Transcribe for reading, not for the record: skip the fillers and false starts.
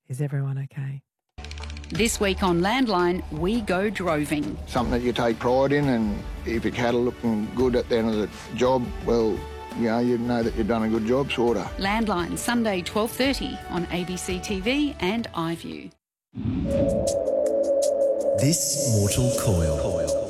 Is everyone okay? This week on Landline, we go droving. Something that you take pride in, and if your cattle looking good at the end of the job, well, you know that you've done a good job, sort of. Landline, Sunday 12:30 on ABC TV and iView. This Mortal Coil.